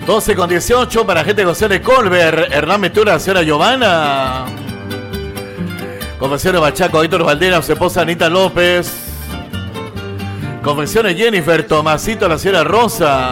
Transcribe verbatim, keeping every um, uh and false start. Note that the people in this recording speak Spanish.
doce con dieciocho para gente con de Colbert, Hernán Metura, señora Giovanna. Confecciones Bachaco, Héctor Valderas, su esposa Anita López. Confecciones Jennifer, Tomasito, la señora Rosa.